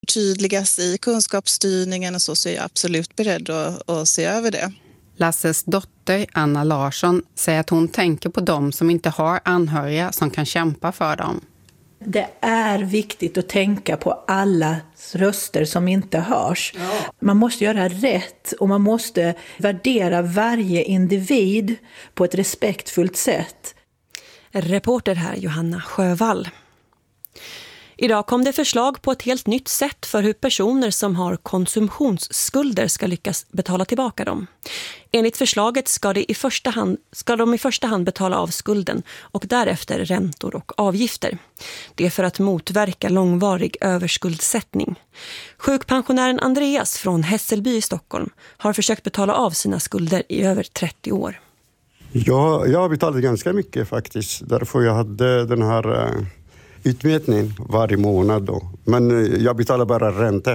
tydligas i kunskapsstyrningen och så är jag absolut beredd att se över det. Lasses dotter Anna Larsson säger att hon tänker på dem som inte har anhöriga som kan kämpa för dem. Det är viktigt att tänka på alla röster som inte hörs. Ja. Man måste göra rätt och man måste värdera varje individ på ett respektfullt sätt. Reporter här Johanna Sjövall. Idag kom det förslag på ett helt nytt sätt för hur personer som har konsumtionsskulder ska lyckas betala tillbaka dem. Enligt förslaget ska de i första hand betala av skulden och därefter räntor och avgifter. Det är för att motverka långvarig överskuldsättning. Sjukpensionären Andreas från Hässelby i Stockholm har försökt betala av sina skulder i över 30 år. Ja, jag betalade ganska mycket faktiskt. Därför jag hade den här utmätning varje månad då. Men jag betalar bara ränta.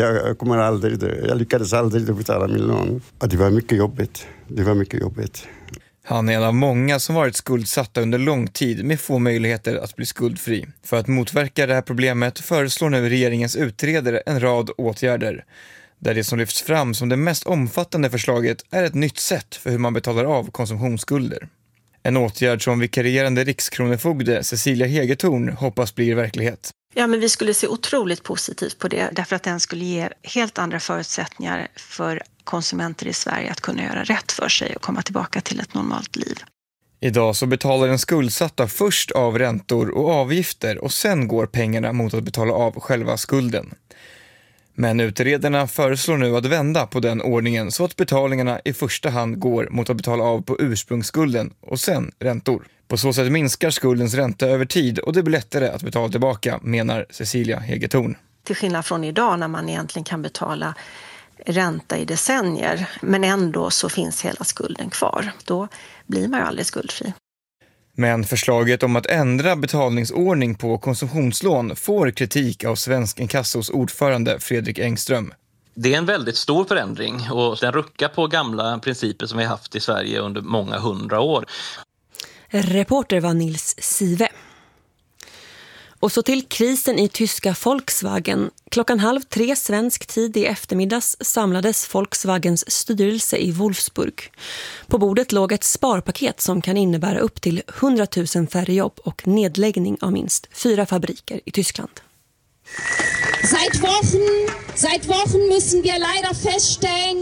Jag lyckades aldrig betala min lån. Det var mycket jobbigt. Han är en av många som varit skuldsatta under lång tid med få möjligheter att bli skuldfri. För att motverka det här problemet föreslår nu regeringens utredare en rad åtgärder. Där det som lyfts fram som det mest omfattande förslaget är ett nytt sätt för hur man betalar av konsumtionsskulder. En åtgärd som vikarierande rikskronofogde Cecilia Hegetorn hoppas blir verklighet. Ja, men vi skulle se otroligt positivt på det därför att den skulle ge helt andra förutsättningar för konsumenter i Sverige att kunna göra rätt för sig och komma tillbaka till ett normalt liv. Idag så betalar den skuldsatta först av räntor och avgifter och sen går pengarna mot att betala av själva skulden. Men utredarna föreslår nu att vända på den ordningen så att betalningarna i första hand går mot att betala av på ursprungsskulden och sen räntor. På så sätt minskar skuldens ränta över tid och det blir lättare att betala tillbaka, menar Cecilia Hegetorn. Till skillnad från idag när man egentligen kan betala ränta i decennier men ändå så finns hela skulden kvar. Då blir man ju aldrig skuldfri. Men förslaget om att ändra betalningsordning på konsumtionslån får kritik av Svensk Inkassos ordförande Fredrik Engström. Det är en väldigt stor förändring och den ruckar på gamla principer som vi har haft i Sverige under många 100 år. Reporter var Nils Sive. Och så till krisen i tyska Volkswagen. 2:30 svensk tid i eftermiddags samlades Volkswagens styrelse i Wolfsburg. På bordet låg ett sparpaket som kan innebära upp till 100 000 färre jobb och nedläggning av minst 4 fabriker i Tyskland. Seit Wochen müssen wir leider feststellen,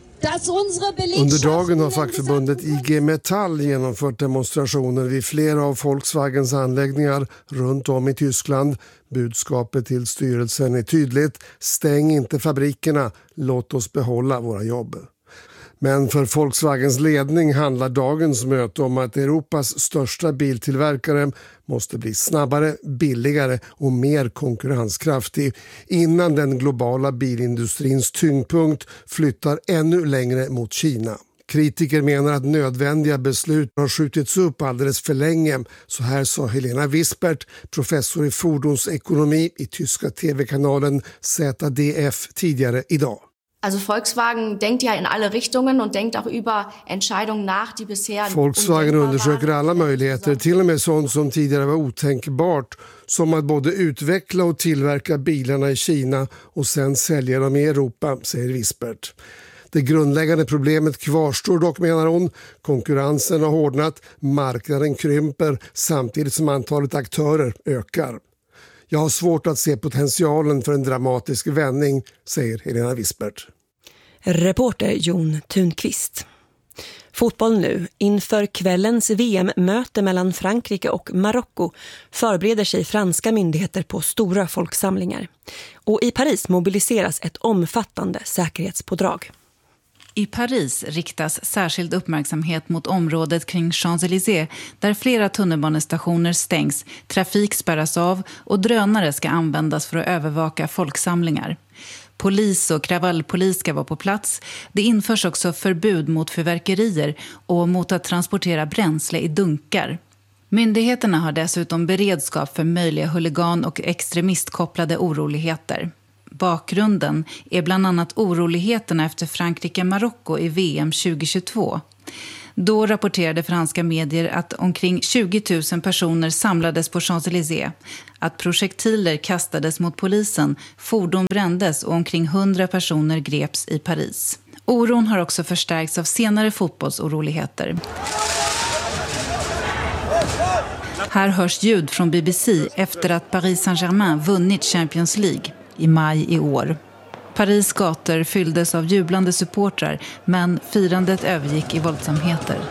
under dagen har fackförbundet IG Metall genomfört demonstrationer vid flera av Volkswagens anläggningar runt om i Tyskland. Budskapet till styrelsen är tydligt: stäng inte fabrikerna, låt oss behålla våra jobb. Men för Volkswagens ledning handlar dagens möte om att Europas största biltillverkare måste bli snabbare, billigare och mer konkurrenskraftig innan den globala bilindustrins tyngdpunkt flyttar ännu längre mot Kina. Kritiker menar att nödvändiga beslut har skjutits upp alldeles för länge. Så här sa Helena Wispert, professor i fordonsekonomi i tyska tv-kanalen ZDF tidigare idag. Also Volkswagen denkt ja in alla richtungen och denkt auch über Entscheidungen nach, die bisher... Volkswagen undersöker alla möjligheter, till och med sånt som tidigare var otänkbart, som att både utveckla och tillverka bilarna i Kina och sen sälja dem i Europa, säger Wispert. Det grundläggande problemet kvarstår dock, menar hon. Konkurrensen har hårdnat, marknaden krymper samtidigt som antalet aktörer ökar. Jag har svårt att se potentialen för en dramatisk vändning, säger Helena Wispert. Reporter Jon Thunqvist. Fotboll nu. Inför kvällens VM-möte mellan Frankrike och Marocko förbereder sig franska myndigheter på stora folksamlingar. Och i Paris mobiliseras ett omfattande säkerhetspådrag. I Paris riktas särskild uppmärksamhet mot området kring Champs-Élysées där flera tunnelbanestationer stängs, trafik spärras av och drönare ska användas för att övervaka folksamlingar. Polis och kravallpolis ska vara på plats. Det införs också förbud mot fyrverkerier och mot att transportera bränsle i dunkar. Myndigheterna har dessutom beredskap för möjliga huligan- och extremistkopplade oroligheter. Bakgrunden är bland annat oroligheterna efter Frankrike-Marocko i VM 2022. Då rapporterade franska medier att omkring 20 000 personer samlades på Champs-Élysées, att projektiler kastades mot polisen, fordon brändes och omkring 100 personer greps i Paris. Oron har också förstärkts av senare fotbollsoroligheter. Här hörs ljud från BBC efter att Paris Saint-Germain vunnit Champions League i maj i år. Paris gator fylldes av jublande supportrar, men firandet övergick i våldsamheter.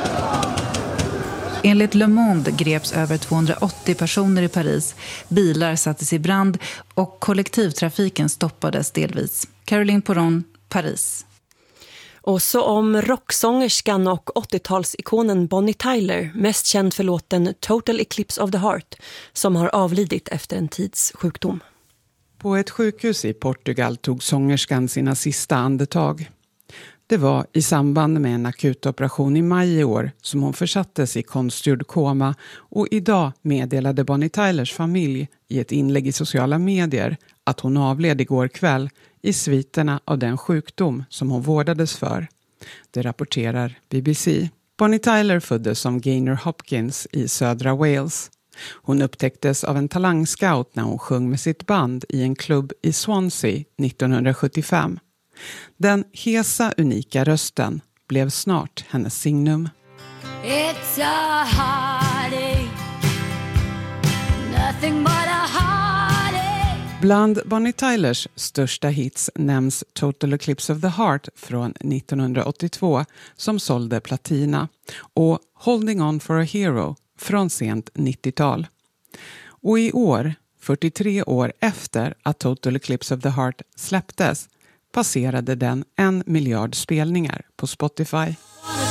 Enligt Le Monde greps över 280 personer i Paris, bilar sattes i brand och kollektivtrafiken stoppades delvis. Caroline Poron, Paris. Och så om rocksångerskan och 80-talsikonen Bonnie Tyler, mest känd för låten Total Eclipse of the Heart, som har avlidit efter en tids sjukdom. På ett sjukhus i Portugal tog sångerskan sina sista andetag. Det var i samband med en akutoperation i maj i år som hon försattes i konstgjord koma, och idag meddelade Bonnie Tylers familj i ett inlägg i sociala medier att hon avled igår kväll i sviterna av den sjukdom som hon vårdades för. Det rapporterar BBC. Bonnie Tyler föddes som Gaynor Hopkins i södra Wales. Hon upptäcktes av en talangscout när hon sjöng med sitt band i en klubb i Swansea 1975. Den hesa, unika rösten blev snart hennes signum. It's a heartache, nothing but a heartache. Bland Bonnie Tylers största hits nämns Total Eclipse of the Heart från 1982 som sålde platina, och Holding On for a Hero från sent 90-tal. Och i år, 43 år efter att Total Eclipse of the Heart släpptes, passerade den 1 miljard spelningar på Spotify.